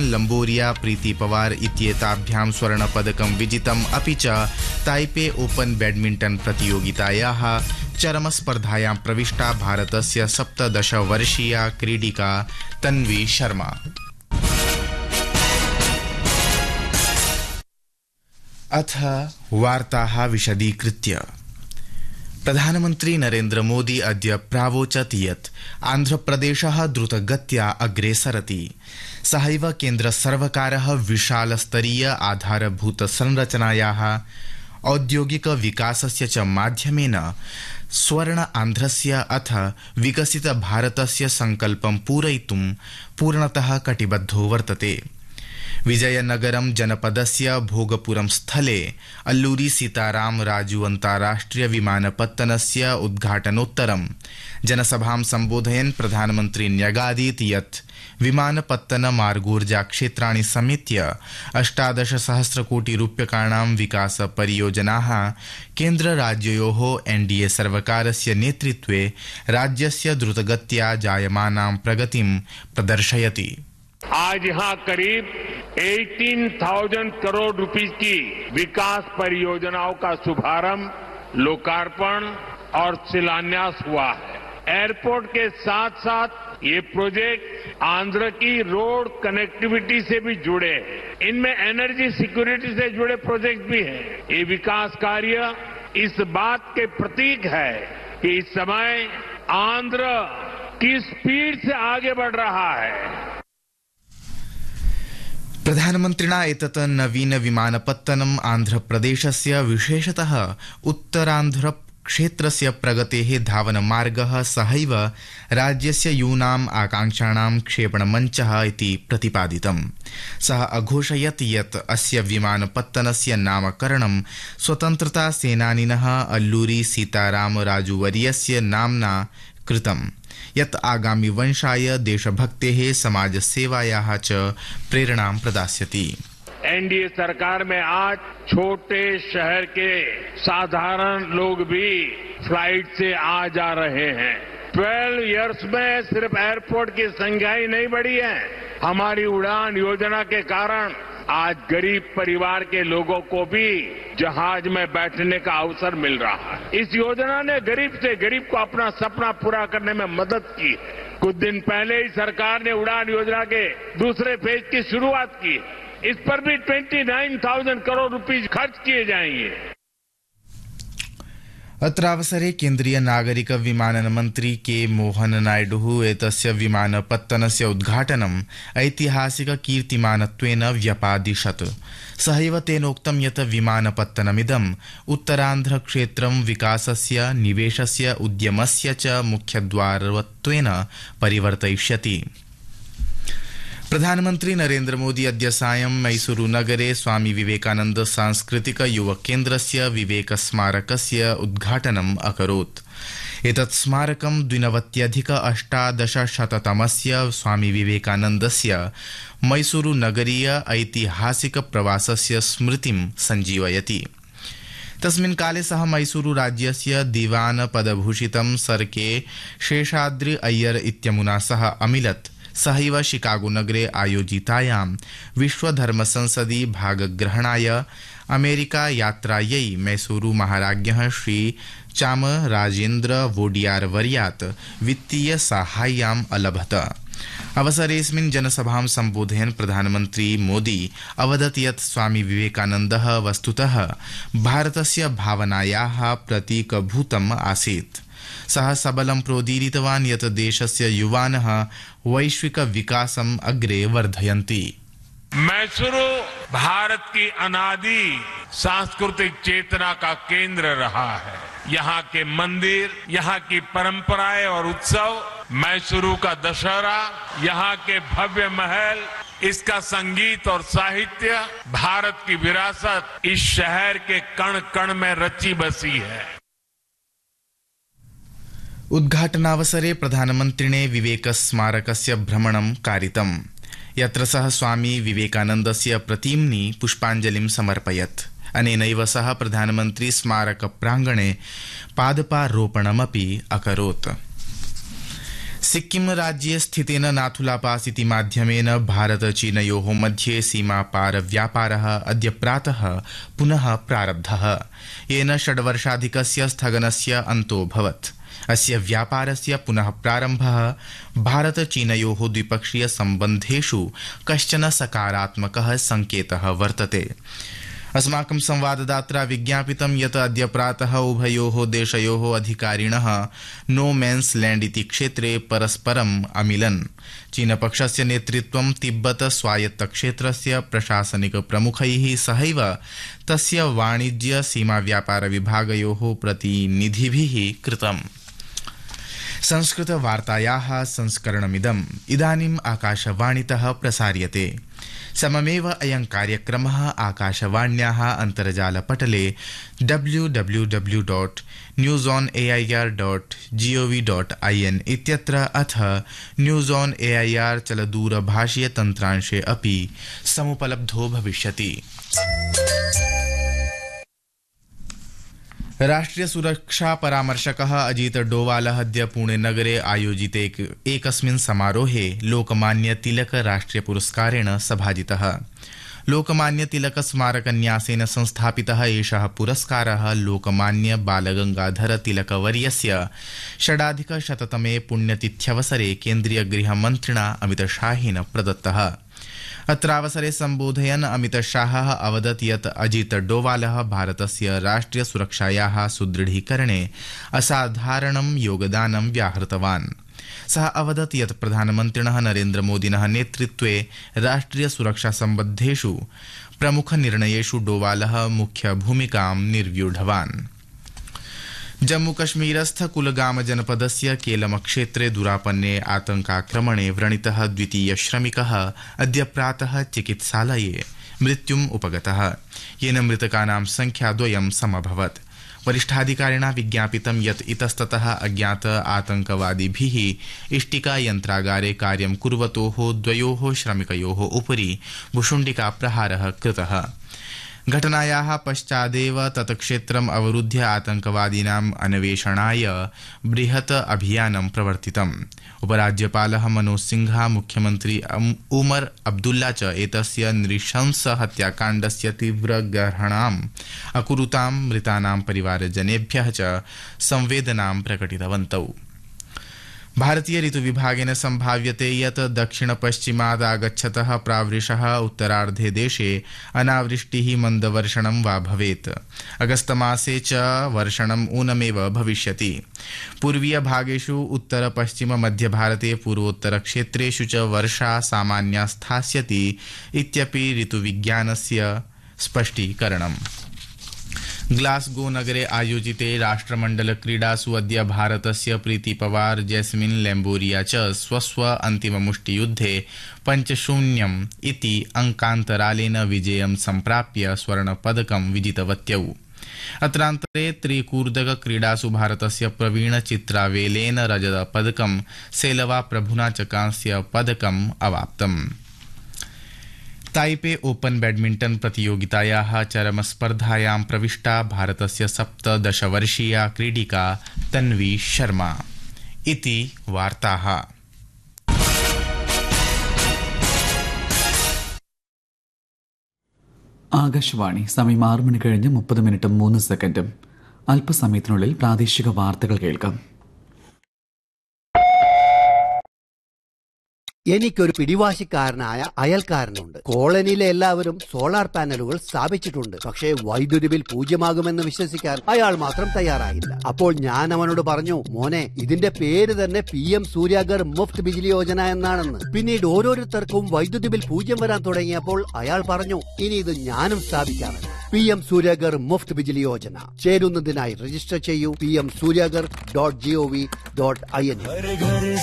लम्बोरिया प्रीति पवार इत्येताभ्यां स्वर्णपदकं विजितम् अपि च Taipei open badminton प्रतियोगितायाः चरमस्पर्धायां प्रविष्टा भारतस्य 17-वर्षीया क्रीडिका तन्वी शर्मा। अथ वार्ताः विशदीकृत्य। प्रधानमन्त्री नरेन्द्र मोदी अद्य प्रावोचत् यत् आन्ध्रप्रदेशः द्रुतगत्या अग्रेसरति। सहैव केन्द्रसर्वकारः विशालस्तरीय आधारभूतसंरचनायाः औद्योगिक विकासस्य च माध्यमेन स्वर्ण आन्ध्रस्य अथ विकसित भारतस्य सङ्कल्पं पूरयितुं पूर्णतः कटिबद्धो वर्तते। विजयनगरम जनपदस्य भोगपुरम स्थले अल्लूरी सीताराम राजू अन्ताराष्ट्रिय विमानपत्तनस्य उद्घाटनोत्तरं जनसभां सम्बोधयन् प्रधानमन्त्री न्यगादीत् यत् विमानपत्तन मार्गोर्जा क्षेत्राणि समेत्य 18,000 कोटि रूप्यकाणां विकास परियोजनाः केन्द्रराज्ययोः एनडीए सर्वकारस्य नेतृत्वे राज्यस्य द्रुतगत्या जायमानां प्रगतिं प्रदर्शयति। आज यहाँ करीब 18,000 करोड़ रुपीस की विकास परियोजनाओं का शुभारंभ, लोकार्पण और शिलान्यास हुआ है। एयरपोर्ट के साथ साथ ये प्रोजेक्ट आंध्र की रोड कनेक्टिविटी से भी जुड़े हैं। इनमें एनर्जी सिक्योरिटी से जुड़े प्रोजेक्ट भी हैं। ये विकास कार्य इस बात के प्रतीक है कि इस समय आंध्र किस स्पीड से आगे बढ़ रहा है। प्रधानमन्त्रिणा एतत् नवीन विमानपत्तनम् आन्ध्रप्रदेशस्य विशेषतः उत्तरान्ध्र क्षेत्रस्य प्रगतेः धावनमार्गः सहैव राज्यस्य यूनाम् आकांक्षाणां क्षेपणमञ्चः इति प्रतिपादितम्। सः अघोषयत् यत् अस्य विमानपत्तनस्य नामकरणं स्वतन्त्रता सेनानिनः अल्लूरी सीताराम राजूवर्यस्य नाम्ना कृतम्, यत् आगामी वंशाय देशभक्तेः समाजसेवायाः च प्रेरणां प्रदास्यति। एनडीए सरकार में आज छोटे शहर के साधारण लोग भी फ्लाइट से आ जा रहे हैं। 12 इयर्स में सिर्फ एयरपोर्ट की संख्या ही नहीं बढ़ी है, हमारी उड़ान योजना के कारण आज गरीब परिवार के लोगों को भी जहाज में बैठने का अवसर मिल रहा है। इस योजना ने गरीब से गरीब को अपना सपना पूरा करने में मदद की है। कुछ दिन पहले ही सरकार ने उड़ान योजना के दूसरे फेज की शुरुआत की। इस पर भी 29,000 करोड़ रुपए खर्च किए जाएंगे। अत्रावसरे केन्द्रीय नागरिक विमानन मन्त्री के मोहन नायडू एतस्य विमानपत्तनस्य उद्घाटनम् ऐतिहासिक कीर्तिमानत्वेन व्यपादिशत्। सहैव तेनोक्तं यत् विमानपत्तनमिदम् उत्तरान्ध्र क्षेत्रं विकासस्य, निवेशस्य, उद्यमस्य च मुख्यद्वारत्वेन परिवर्तयिष्यति। प्रधानमन्त्री नरेन्द्र मोदी अद्य सायं मैसूरु नगरे स्वामी विवेकानन्द सांस्कृतिक युवक केन्द्रस्य विवेक स्मारकस्य उद्घाटनम् अकरोत्। एतत् स्मारकं 29,1800 स्वामी विवेकानन्दस्य मैसूरु नगरीय ऐतिहासिक प्रवासस्य स्मृतिं सञ्जीवयति। तस्मिन् काले सः मैसूरु राज्यस्य दीवान पदभूषितं सर्के शेषाद्रि अय्यर इत्यमुना सह अमिलत्। सहैव शिकागो नगरे आयोजितायां विश्वधर्मसंसदि भागग्रहणाय अमेरिका यात्रायै मैसूरु महाराज्ञः श्री चामराजेन्द्र वोडियार वर्यात् वित्तीय साहाय्यम् अलभत। अवसरेऽस्मिन् जनसभां सम्बोधयन् प्रधानमन्त्री मोदी अवदत् यत् स्वामी विवेकानन्दः वस्तुतः भारतस्य भावनायाः प्रतीकभूतम् आसीत्। सः सबलं प्रोदीरितवान् यत् देशस्य युवानः वैश्विक विकासम् अग्रे वर्धयन्ति। मैसूरु भारत की अनादि सांस्कृतिक चेतना का केंद्र रहा है। यहाँ के मंदिर, यहाँ की परंपराएं और उत्सव, मैसूरु का दशहरा, यहाँ के भव्य महल, इसका संगीत और साहित्य, भारत की विरासत इस शहर के कण कण में रची बसी है। उद्घाटनावसरे प्रधानमन्त्रिणे विवेक स्मारकस्य भ्रमणं कारितम्, यत्र सः स्वामी विवेकानन्दस्य प्रतिम्नि पुष्पाञ्जलिं समर्पयत्। अनेनैव सह प्रधानमन्त्री स्मारक प्राङ्गणे पादपारोपणमपि अकरोत्। सिक्किम राज्ये स्थितेन नाथुला पास इति माध्यमेन भारत चीनयोः मध्ये सीमापार व्यापारः अद्य प्रातः पुनः प्रारब्धः, येन षड्वर्षाधिकस्य स्थगनस्य अन्तोऽभवत्। अस्य व्यापारस्य पुनः प्रारम्भः भारत चीनयोः द्विपक्षीय सम्बन्धेषु कश्चन सकारात्मकः संकेतः वर्तते। अस्माकं संवाददात्रा विज्ञापितं यत् अद्य प्रातः उभयोः देशयोः अधिकारिणः नो मैन्स लैंड इति क्षेत्रे परस्परम् अमिलन्। चीनपक्षस्य नेतृत्वं तिब्बत स्वायत्त क्षेत्रस्य प्रशासनिक प्रमुखैः सहैव तस्य वाणिज्य सीमा व्यापार विभागयोः प्रतिनिधिभिः कृतम्। संस्कृत वार्तायाः संस्करणमिदम् इदानीम् आकाशवाणीतः प्रसार्यते। सममेव अयं कार्यक्रमः आकाशवाण्याः अन्तर्जालपटले www.newsonair.gov.in इत्यत्र अथ न्यूज़ ऑन एआईआर चलदूरभाषीय तन्त्रांशे अपि समुपलब्धो भविष्यति। राष्ट्रिय सुरक्षा परामर्शकः अजीत डोवालः अद्य पुणे नगरे आयोजिते एकस्मिन् समारोहे लोकमान्य तिलक राष्ट्रिय पुरस्कारेण सभाजितः। लोकमान्य तिलक स्मारकन्यासेन संस्थापितः एषः पुरस्कारः लोकमान्य बालगंगाधर तिलक वर्यस्य षडाधिकशततमे पुण्यतिथ्यवसरे केन्द्रीय गृहमन्त्रिणा अमितशाहेन प्रदत्तः। अत्रावसरे सम्बोधयन् अमितशाहः अवदत् यत् अजीत डोवालः भारतस्य राष्ट्रिय सुरक्षायाः सुदृढीकरणे असाधारणं योगदानं व्याहृतवान्। सः अवदत् यत् प्रधानमन्त्रिणः नरेन्द्रमोदिनः नेतृत्वे राष्ट्रिय सुरक्षा सम्बद्धेषु प्रमुखनिर्णयेषु डोवालः मुख्यभूमिकां निर्व्यूढवान्। जम्मूकश्मीरस्थ कुलगाम जनपदस्य केलम क्षेत्रे दुरापन्ने आतंकाक्रमणे व्रणितः द्वितीय श्रमिकः अद्य प्रातः चिकित्सालये मृत्युम् उपगतः, येन मृतकानां संख्या 2 समभवत्। वरिष्ठाधिकारिणा विज्ञापितं यत् इतस्ततः अज्ञात आतंकवादिभिः इष्टिका यन्त्रागारे कार्यं कुर्वतोः 2 श्रमिकयोः उपरि भुशुण्डिका प्रहारः कृतः। घटनायाः पश्चादेव तत्क्षेत्रम् अवरुध्य आतंकवादिनाम् अन्वेषणाय बृहत् अभियानं प्रवर्तितम्। उपराज्यपालः मनोज सिंह, मुख्यमन्त्री उमर अब्दुल्ला च एतस्य नृशंस हत्याकाण्डस्य तीव्रग्रहणाम् अकुरुतां मृतानां परिवारजनेभ्यः च संवेदनां प्रकटितवन्तौ। भारतीय ऋतुविभागेन सम्भाव्यते यत् दक्षिण पश्चिमात् आगच्छतः प्रावृषः उत्तरार्धे देशे अनावृष्टिः मन्दवर्षणं वा भवेत्। अगस्तमासे च वर्षणम् ऊनमेव भविष्यति। पूर्वीय भागेषु उत्तर पश्चिम मध्य भारते पूर्वोत्तर क्षेत्रेषु च वर्षा सामान्या स्थास्यति इत्यपि ऋतुविज्ञानस्य स्पष्टीकरणम्। ग्लासगो नगरे आयोजिते राष्ट्रमण्डल क्रीडासु अद्य भारतस्य प्रीति पवार, जैस्मिन लैम्बोरिया च स्वस्व अन्तिममुष्टियुद्धे 5-0 इति अंकान्तरालेन विजयं सम्प्राप्य स्वर्णपदकं विजितवत्यौ। अत्रान्तरे त्रिकूर्दक क्रीडासु भारतस्य प्रवीण चित्रावेलेन रजतपदकं, सेलवा प्रभुना च कांस्य पदकम् अवाप्तम्। ताइपे ओपन बैडमिंटन प्रतियोगितायाः चरमस्पर्धायां प्रविष्टा भारतस्य 17-वर्षीया क्रीडिका तन्वी शर्मा। इति वार्ताः। ആകാശവാണി സമയം 6 മണി കഴിഞ്ഞ് 30 മിനിറ്റും 3 സെക്കൻഡും. അല്പസമയത്തിനുള്ളിൽ പ്രാദേശിക വാർത്തകൾ കേൾക്കാം. എനിക്കൊരു പിടിവാശിക്കാരനായ അയൽക്കാരനുണ്ട്. കോളനിയിലെ എല്ലാവരും സോളാർ പാനലുകൾ സ്ഥാപിച്ചിട്ടുണ്ട്. പക്ഷേ വൈദ്യുതി ബിൽ 0 വിശ്വസിക്കാൻ അയാൾ മാത്രം തയ്യാറായില്ല. അപ്പോൾ ഞാൻ അവനോട് പറഞ്ഞു, മോനെ, ഇതിന്റെ പേര് തന്നെ PM സൂര്യാഗർ മുഫ്ത് ബിജ്ലി യോജന എന്നാണെന്ന്. പിന്നീട് ഓരോരുത്തർക്കും വൈദ്യുതി ബിൽ 0 വരാൻ തുടങ്ങിയപ്പോൾ അയാൾ പറഞ്ഞു, ഇനി ഇത് ഞാനും സ്ഥാപിക്കാറുണ്ട്. PM സൂര്യാഗർ മുഫ്ത് ബിജ്ലി യോജന ചേരുന്നതിനായി രജിസ്റ്റർ ചെയ്യൂ. PMsuryagar.gov.in.